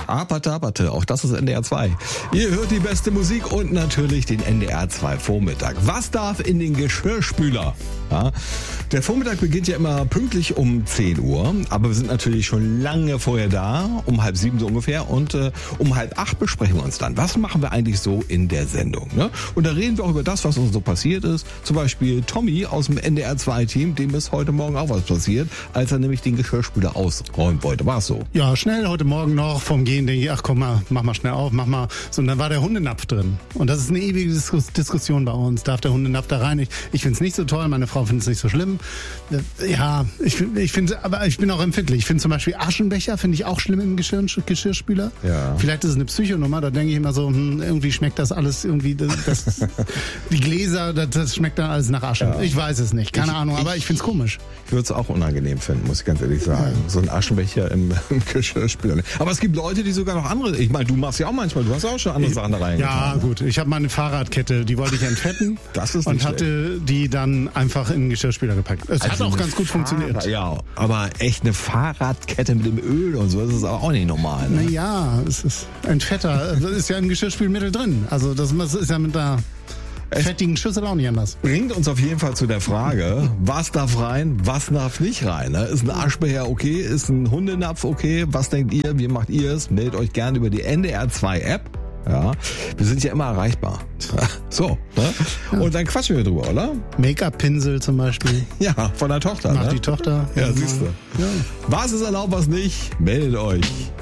Apate, auch das ist NDR 2. Ihr hört die beste Musik und natürlich den NDR 2 Vormittag. Was darf in den Geschirrspüler? Ja, der Vormittag beginnt ja immer pünktlich um 10 Uhr, aber wir sind natürlich schon lange vorher da, um 6:30 so ungefähr, und um 7:30 besprechen wir uns dann. Was machen wir eigentlich so in der Sendung? Ne? Und da reden wir auch über das, was uns so passiert ist. Zum Beispiel Tommy aus dem NDR 2 Team, dem ist heute Morgen auch was passiert, als er nämlich den Geschirrspüler ausräumen wollte. War es so? Ja, schnell heute Morgen noch vom Gehen denke ich, ach komm mal, mach mal schnell auf, mach mal. So, und dann war der Hundenapf drin. Und das ist eine ewige Diskussion bei uns. Darf der Hundenapf da rein? Ich finde es nicht so toll, meine Frau findet es nicht so schlimm. Ja, ich finde, aber ich bin auch empfindlich. Ich finde zum Beispiel Aschenbecher, finde ich auch schlimm im Geschirrspüler. Ja. Vielleicht ist es eine Psychonummer, da denke ich immer so, irgendwie schmeckt das alles irgendwie, die Gläser, das schmeckt dann alles nach Asche. Ja. Ich weiß es nicht, keine Ahnung, aber ich finde es komisch. Ich würde es auch unangenehm finden, muss ich ganz ehrlich sagen. Ja. So ein Aschenbecher im Geschirrspüler. Aber es gibt Leute, die sogar noch andere, ich meine, du machst ja auch manchmal, du hast auch schon andere Sachen da reingetan. Ja, gut, ich habe meine Fahrradkette, die wollte ich entfetten. Das ist und hatte die dann einfach in den Geschirrspüler gepackt. Es hat auch ganz gut funktioniert. Ja, aber echt eine Fahrradkette mit dem Öl und so, das ist auch nicht normal. Ne? Naja, es ist ein Fetter, das ist ja im Geschirrspülmittel drin. Also das ist ja mit der fettigen Schüssel auch nicht anders. Bringt uns auf jeden Fall zu der Frage, was darf rein, was darf nicht rein. Ne? Ist ein Aschbecher okay? Ist ein Hundenapf okay? Was denkt ihr? Wie macht ihr es? Meldet euch gerne über die NDR 2 App. Ja, wir sind ja immer erreichbar. So, ne? Ja. Und dann quatschen wir drüber, oder? Make-up-Pinsel zum Beispiel. Ja, von der Tochter. Macht ne? die Tochter. Ja, siehst du. Ja. Was ist erlaubt, was nicht? Meldet euch.